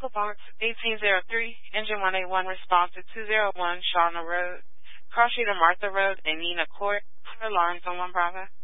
Local Box 1803, Engine 181, response to 201 Shawnee Road, cross street of Martha Road and Nina Court. Alarms on 1 Bravo.